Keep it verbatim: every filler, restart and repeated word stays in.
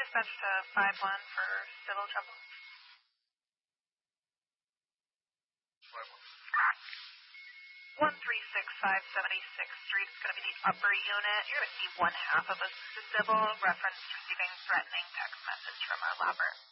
Dispatch to five one for civil trouble. one three six five seventy-sixth Street is going to be the upper unit. You're going to see one half of a civil reference receiving threatening text message from our labber.